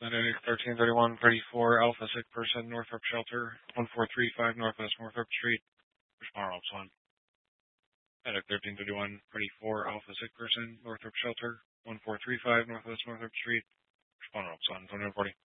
Medic 133134 Alpha Sick Person, Northrop Shelter, 1435 Northwest Northrop Street. Respond Ops 1. Medic 133134 Alpha Sick Person, Northrop Shelter, 1435 Northwest Northrop Street. Respond Ops 1. 2040.